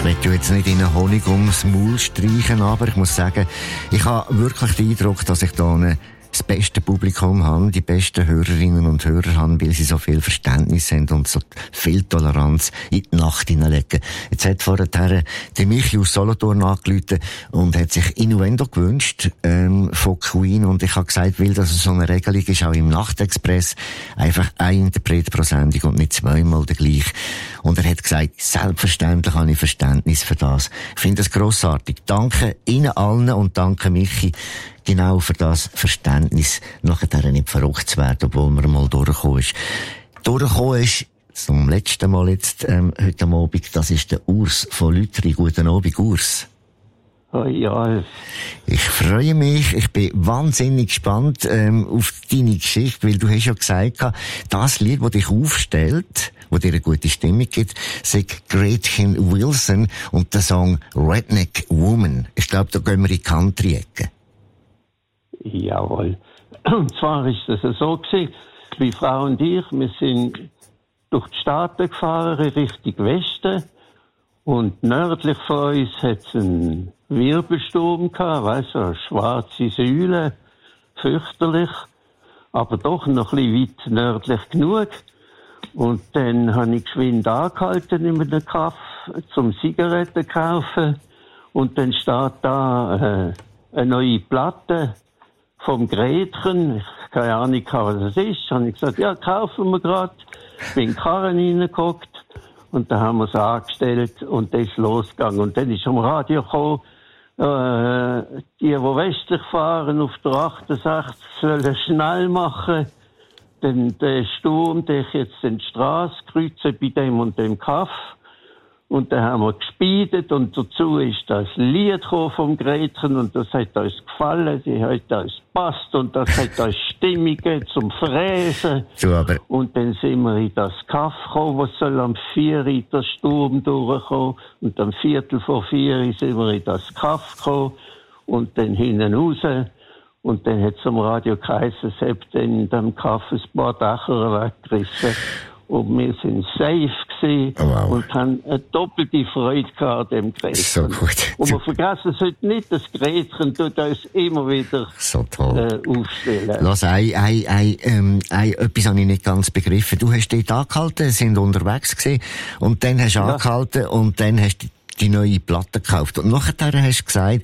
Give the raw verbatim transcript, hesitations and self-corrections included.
möchte jetzt nicht in einen Honig ums Maul streichen, aber ich muss sagen, ich habe wirklich den Eindruck, dass ich da eine das beste Publikum haben, die besten Hörerinnen und Hörer haben, weil sie so viel Verständnis haben und so viel Toleranz in die Nacht hineinlegen. Jetzt hat vorher der Michi aus Solothurn angerufen und hat sich Innuendo gewünscht ähm, von Queen, und ich habe gesagt, weil das so eine Regelung ist, auch im Nachtexpress, einfach ein Interpret pro Sendung und nicht zweimal der gleiche. Und er hat gesagt, selbstverständlich habe ich Verständnis für das. Ich finde das grossartig. Danke Ihnen allen und danke Michi genau für das Verständnis, nachher nicht verrückt zu werden, obwohl man mal durchgekommen ist. Durchgekommen ist, zum letzten Mal jetzt, ähm, heute Abend, das ist der Urs von Lütri. Guten Abend, Urs. Oh ja. Ich freue mich, ich bin wahnsinnig gespannt ähm, auf deine Geschichte, weil du hast ja gesagt, das Lied, das dich aufstellt, wo dir eine gute Stimmung gibt, sagt Gretchen Wilson und der Song Redneck Woman. Ich glaube, da gehen wir in die Country-Ecke. Jawohl. Und zwar ist es so gewesen, wie Frau und ich, wir sind durch die Staaten gefahren, Richtung Westen. Und nördlich von uns hat es einen Wirbelsturm gehabt, weißt du, eine schwarze Säule, fürchterlich, aber doch noch ein bisschen weit nördlich genug. Und dann habe ich geschwind angehalten in einem Kaff zum Zigaretten kaufen. Und dann steht da äh, eine neue Platte vom Gretchen. Ich habe keine Ahnung, was das ist. Habe ich gesagt, ja, kaufen wir gerade. Ich bin in den Karren reingeguckt. Und dann haben wir es angestellt und dann ist losgegangen. Und dann ist am Radio gekommen, äh, die, die westlich fahren auf der achtundsechzig, sollen schnell machen. Denn der Sturm, der jetzt die Straße kreuzen bei dem und dem Kaff. Und dann haben wir gespeedet und dazu ist das Lied vom Gretchen und das hat uns gefallen, die hat uns gepasst und das hat uns Stimmung gegeben zum Fräsen. So, aber und dann sind wir in das Kaff gekommen, wo soll am vier Uhr der Sturm durchkommen und am Viertel vor vier Uhr sind wir in das Kaff gekommen und dann hinten raus. Und dann hat es am Radio geheißen, es hat dann in dem Kaff ein paar Dächer weggerissen. Und wir sind safe gewesen, oh, wow. und haben eine doppelte Freude gehabt an dem Gretchen. So gut. Und wir vergessen es heute nicht, das Gretchen tut uns immer wieder so toll. Äh, aufstellen. Lass, ein, ein, ein, ähm, ein, etwas habe ich nicht ganz begriffen. Du hast dort angehalten, sind unterwegs gewesen, und dann hast du ja. angehalten und dann hast du die neue Platte gekauft. Und nachher hast du gesagt,